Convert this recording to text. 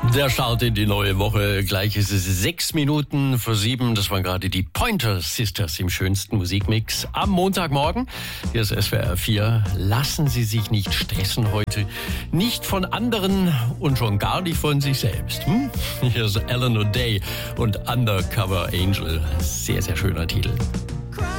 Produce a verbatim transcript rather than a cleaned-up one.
Der Start in die neue Woche. Gleich ist es sechs Minuten vor sieben. Das waren gerade die Pointer Sisters im schönsten Musikmix am Montagmorgen. Hier ist S W R vier. Lassen Sie sich nicht stressen heute. Nicht von anderen und schon gar nicht von sich selbst. Hm? Hier ist Alan O'Day und Undercover Angel. Sehr, sehr schöner Titel.